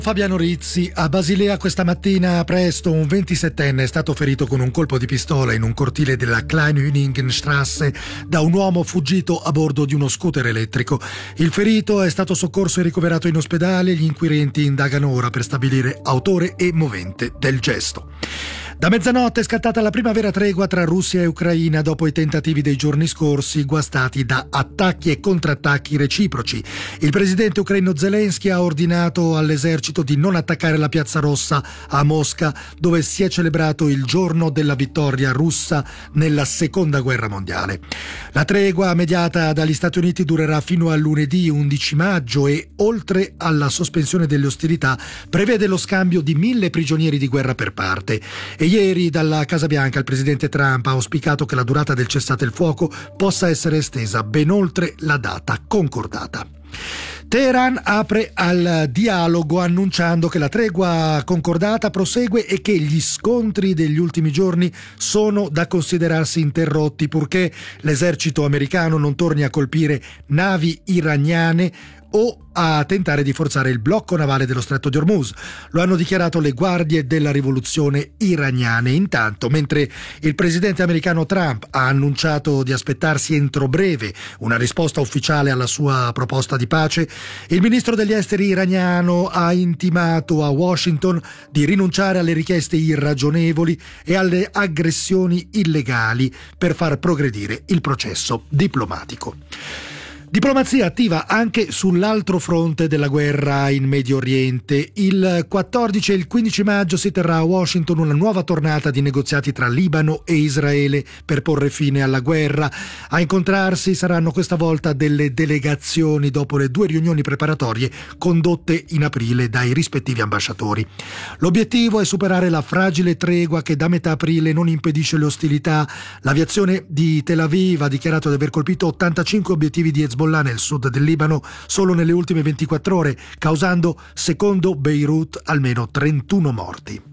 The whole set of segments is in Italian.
Fabiano Rizzi. A Basilea questa mattina presto un 27enne è stato ferito con un colpo di pistola in un cortile della Kleinhüningenstrasse da un uomo fuggito a bordo di uno scooter elettrico. Il ferito è stato soccorso e ricoverato in ospedale. Gli inquirenti indagano ora per stabilire autore e movente del gesto. Da mezzanotte è scattata la prima vera tregua tra Russia e Ucraina dopo i tentativi dei giorni scorsi guastati da attacchi e contrattacchi reciproci. Il presidente ucraino Zelensky ha ordinato all'esercito di non attaccare la Piazza Rossa a Mosca, dove si è celebrato il giorno della vittoria russa nella Seconda Guerra Mondiale. La tregua mediata dagli Stati Uniti durerà fino a lunedì 11 maggio e, oltre alla sospensione delle ostilità, prevede lo scambio di 1.000 prigionieri di guerra per parte. E ieri dalla Casa Bianca il presidente Trump ha auspicato che la durata del cessate il fuoco possa essere estesa ben oltre la data concordata. Teheran apre al dialogo annunciando che la tregua concordata prosegue e che gli scontri degli ultimi giorni sono da considerarsi interrotti purché l'esercito americano non torni a colpire navi iraniane o a tentare di forzare il blocco navale dello Stretto di Hormuz. Lo hanno dichiarato le guardie della rivoluzione iraniane. Intanto, mentre il presidente americano Trump ha annunciato di aspettarsi entro breve una risposta ufficiale alla sua proposta di pace, il ministro degli esteri iraniano ha intimato a Washington di rinunciare alle richieste irragionevoli e alle aggressioni illegali per far progredire il processo diplomatico. Diplomazia attiva anche sull'altro fronte della guerra in Medio Oriente. Il 14 e il 15 maggio si terrà a Washington una nuova tornata di negoziati tra Libano e Israele per porre fine alla guerra. A incontrarsi saranno questa volta delle delegazioni dopo le 2 riunioni preparatorie condotte in aprile dai rispettivi ambasciatori. L'obiettivo è superare la fragile tregua che da metà aprile non impedisce le ostilità. L'aviazione di Tel Aviv ha dichiarato di aver colpito 85 obiettivi di Hezbollah nel sud del Libano solo nelle ultime 24 ore, causando, secondo Beirut, almeno 31 morti.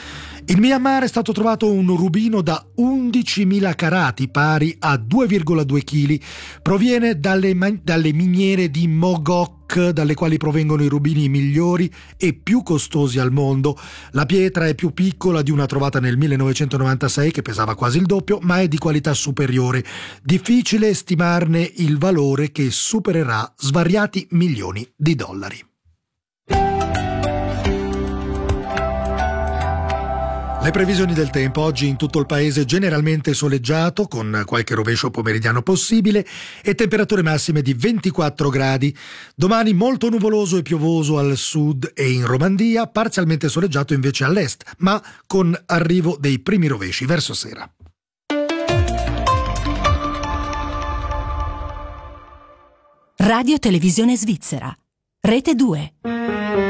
In Myanmar è stato trovato un rubino da 11.000 carati, pari a 2,2 kg. Proviene dalle miniere di Mogok, dalle quali provengono i rubini migliori e più costosi al mondo. La pietra è più piccola di una trovata nel 1996, che pesava quasi il doppio, ma è di qualità superiore. Difficile stimarne il valore, che supererà svariati milioni di dollari. Le previsioni del tempo: oggi in tutto il paese generalmente soleggiato, con qualche rovescio pomeridiano possibile, e temperature massime di 24 gradi. Domani molto nuvoloso e piovoso al sud e in Romandia, parzialmente soleggiato invece all'est, ma con arrivo dei primi rovesci verso sera. Radio Televisione Svizzera, Rete 2.